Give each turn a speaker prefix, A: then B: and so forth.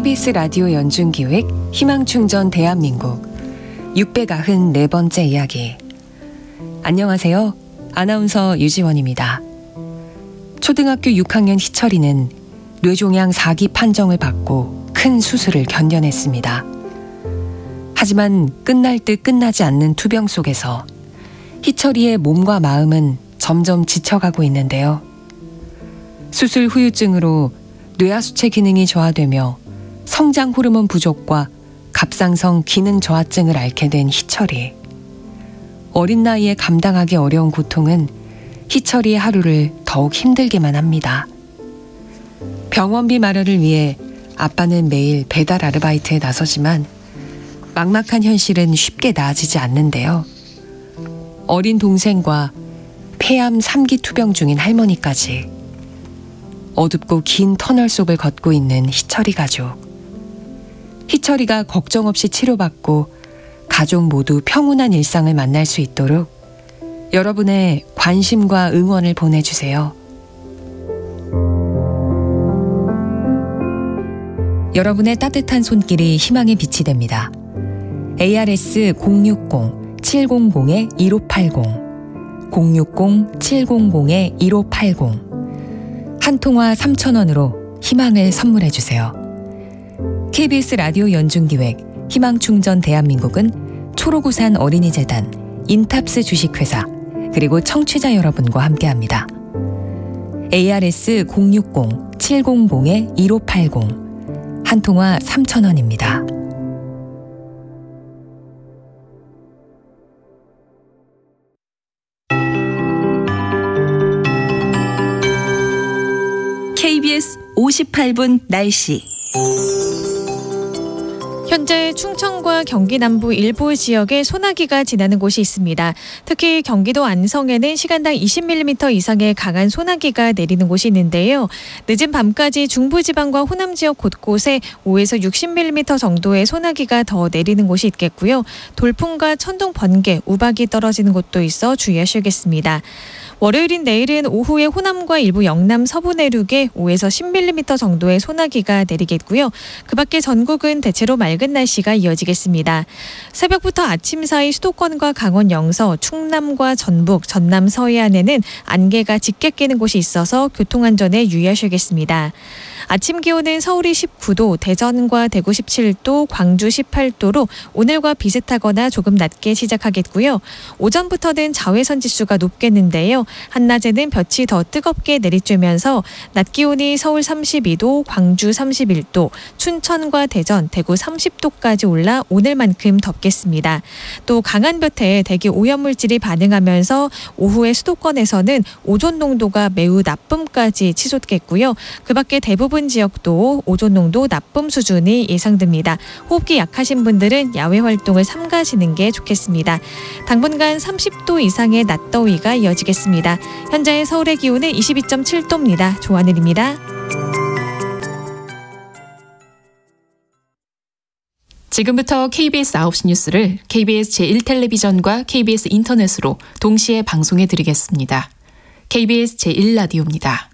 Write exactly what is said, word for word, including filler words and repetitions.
A: 케이비에스 라디오 연중기획 희망충전 대한민국 육백구십사 번째 이야기. 안녕하세요. 아나운서 유지원입니다. 초등학교 육 학년 희철이는 뇌종양 사 기 판정을 받고 큰 수술을 견뎌냈습니다. 하지만 끝날 듯 끝나지 않는 투병 속에서 희철이의 몸과 마음은 점점 지쳐가고 있는데요. 수술 후유증으로 뇌하수체 기능이 저하되며 성장 호르몬 부족과 갑상선 기능 저하증을 앓게 된 희철이. 어린 나이에 감당하기 어려운 고통은 희철이의 하루를 더욱 힘들게만 합니다. 병원비 마련을 위해 아빠는 매일 배달 아르바이트에 나서지만 막막한 현실은 쉽게 나아지지 않는데요. 어린 동생과 폐암 삼 기 투병 중인 할머니까지 어둡고 긴 터널 속을 걷고 있는 희철이 가족. 희철이가 걱정 없이 치료받고 가족 모두 평온한 일상을 만날 수 있도록 여러분의 관심과 응원을 보내주세요. 여러분의 따뜻한 손길이 희망의 빛이 됩니다. 에이아르에스 공육공 칠공공 일오팔공 공육공 칠공공 일오팔공 한 통화 삼천 원으로 희망을 선물해 주세요. 케이비에스 라디오 연중기획 희망충전 대한민국은 초록우산 어린이재단, 인탑스 주식회사, 그리고 청취자 여러분과 함께합니다. 에이아르에스 공육공 칠공공 일오팔공 한 통화 삼천 원입니다.
B: 케이비에스 오십팔 분 날씨.
C: 현재 충청과 경기 남부 일부 지역에 소나기가 지나는 곳이 있습니다. 특히 경기도 안성에는 시간당 이십 밀리미터 이상의 강한 소나기가 내리는 곳이 있는데요. 늦은 밤까지 중부지방과 호남 지역 곳곳에 오에서 육십 밀리미터 정도의 소나기가 더 내리는 곳이 있겠고요. 돌풍과 천둥, 번개, 우박이 떨어지는 곳도 있어 주의하셔야겠습니다. 월요일인 내일은 오후에 호남과 일부 영남 서부 내륙에 오에서 십 밀리미터 정도의 소나기가 내리겠고요. 그 밖에 전국은 대체로 맑은 날씨가 이어지겠습니다. 새벽부터 아침 사이 수도권과 강원 영서, 충남과 전북, 전남 서해안에는 안개가 짙게 끼는 곳이 있어서 교통안전에 유의하셔야겠습니다. 아침 기온은 서울이 십구 도, 대전과 대구 십칠 도, 광주 십팔 도로 오늘과 비슷하거나 조금 낮게 시작하겠고요. 오전부터는 자외선 지수가 높겠는데요. 한낮에는 볕이 더 뜨겁게 내리쬐면서 낮 기온이 서울 삼십이 도, 광주 삼십일 도, 춘천과 대전, 대구 삼십 도까지 올라 오늘만큼 덥겠습니다. 또 강한 볕에 대기 오염물질이 반응하면서 오후에 수도권에서는 오존 농도가 매우 나쁨까지 치솟겠고요. 그 밖에 대부분 지역도 오존 농도 나쁨 수준이 예상됩니다. 호흡기 약하신 분들은 야외 활동을 삼가시는 게 좋겠습니다. 당분간 삼십 도 이상의 낮더위가 이어지겠습니다. 현재 서울의 기온은 이십이 점 칠 도입니다. 조하늘입니다.
D: 지금부터 케이비에스 아홉 시 뉴스를 케이비에스 제일 텔레비전과 케이비에스 인터넷으로 동시에 방송해 드리겠습니다. 케이비에스 제일 라디오입니다.